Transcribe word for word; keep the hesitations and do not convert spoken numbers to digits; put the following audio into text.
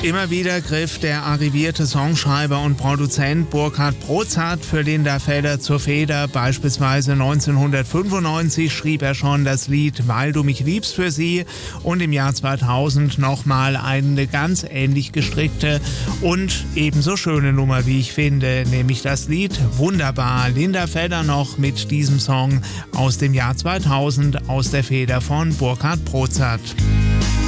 Immer wieder griff der arrivierte Songschreiber und Produzent Burkhard Prozat für Linda Feller zur Feder. Beispielsweise neunzehnhundertfünfundneunzig schrieb er schon das Lied Weil du mich liebst für sie und im Jahr zweitausend nochmal eine ganz ähnlich gestrickte und ebenso schöne Nummer, wie ich finde, nämlich das Lied Wunderbar. Linda Feller noch mit diesem Song aus dem Jahr zweitausend aus der Feder von Burkhard Prozat.